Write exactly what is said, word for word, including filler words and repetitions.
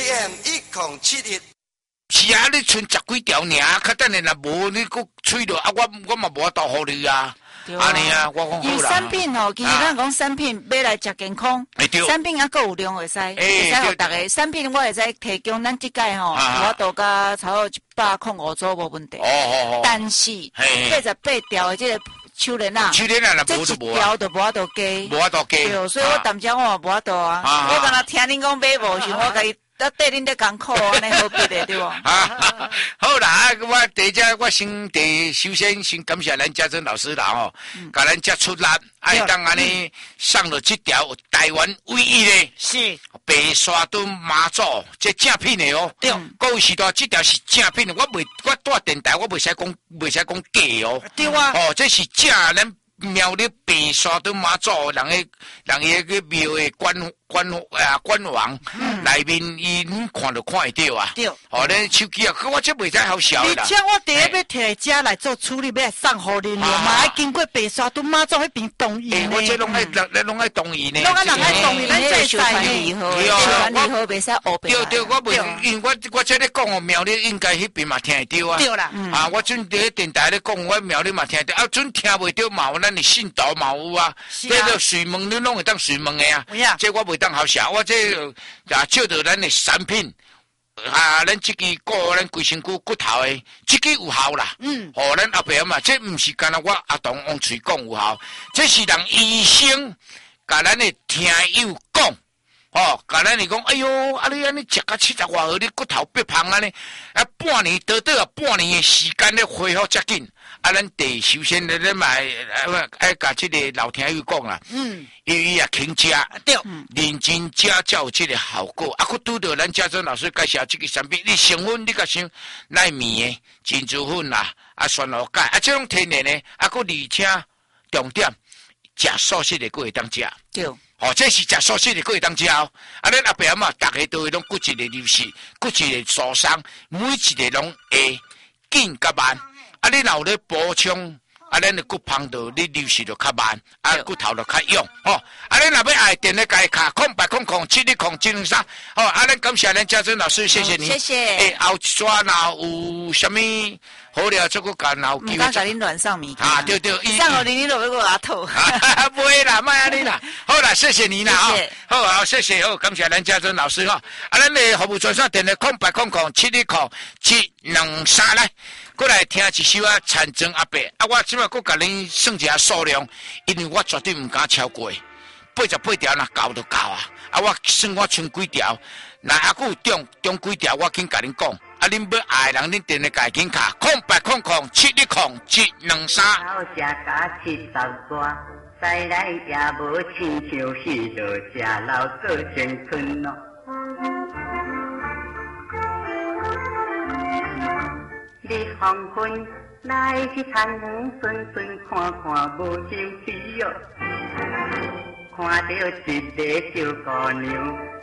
A M 一零七一。 是啊，你剩十几条尔，较等下若无你佫吹落啊，我我嘛无法度互你啊。安尼啊，我讲好啦。 因为产品吼，其实咱讲产品买来食健康，产品还佫有量会使，会使互大家。产品我会使提供咱即届吼，我度甲超过一百空五组无问题。哦哦哦。但是八十八条的这个秋莲啊， 秋莲啊， 这一条都无法度加， 无法度加。 对，所以我淡江我嘛无法度啊。我刚才听恁讲买无时，我甲伊。得对恁在艰苦，安尼何必的对不？ 啊，好啦，我第一只我先第首先先感谢咱嘉珍老师啦吼，甲咱接出力，爱当安尼上了这条台湾唯一的， 是白沙墩妈祖，这正品的哦。对，有时代这条是正品的，我袂我带电台，我袂使讲袂使讲假哦。对啊，哦，这是正咱庙里白沙墩妈祖，人个人个个庙的官官啊官网内面伊你看就看会到啊。对，哦，咱手机啊，我这袂使好笑啦。 而且我第一要摕遮来做处理，要来送互恁，嘛爱经过白沙墩妈祖迄边同意呢。 我这拢爱，咱拢爱同意呢。 拢爱人爱同意，咱最收传礼盒，收传礼盒袂使黑白。 对对，我袂，因为我我这咧讲哦，庙里应该迄边嘛听会到啊。 对啦， 啊，我阵伫电台咧讲，我庙里嘛听得到，啊，阵听袂到嘛有咱的信徒嘛有啊。这个随问你拢会当随问的啊。这我袂当好笑，我这啊照着咱的产品。啊，咱这支顾咱规身躯骨头的，这支有效啦。嗯，哦，咱后壁嘛，这唔是干那我阿童往嘴讲有效，这是人医生甲咱的听友讲，哦，甲咱的讲，哎哟，啊你安尼食到七十外岁，你骨头变胖安尼，啊半年得得啊半年的时间咧恢复遮紧。啊，咱第首先咧，咱嘛爱甲这个老听友讲啦，嗯，因为伊也勤食，对，认真食才有这个效果。啊，佮拄到咱嘉珍老师介绍这个产品，你成分你甲想奈米的珍珠粉啦，啊酸露钙，啊这种天然的，啊佮而且重点食素食的，佮会当食，对，哦，这是食素食的，佮会当食哦。啊，咱阿伯阿妈大家都会拢骨质的流失，骨质的受伤，每一个拢会紧甲慢。啊，你若有咧补充，啊，咱的骨胖度你流失就较慢，啊，骨头就较勇，吼、哦。啊，你若要爱电咧，家卡空白空空七零空七零三，好，啊，咱感谢咱嘉珍老师，谢谢你， 谢谢。 诶，后一抓若有啥物好了，这个干后机会。唔敢甲恁乱上物件。 啊，对对， 上互你，你都要给我阿吐。 不会啦，卖安尼啦。好啦，谢谢你啦，哈。好好，谢谢，好，感谢咱嘉珍老师哈。啊，咱的服务专线电话空白空空七零空七两三来。过来听一首啊，产增阿伯啊！我即摆搁甲恁算一下数量，因为我绝对唔敢超过八十八条，若够就够啊！啊，我算我剩几条，若还佫有中中几条，我紧甲恁讲。啊，恁要爱人，恁电话家紧卡空八空空七一空七两三。 好食甲七十大，再来也无亲像许多食老做成困咯。日黄昏来去田园顺顺看看无收气哟，看到一个小姑娘。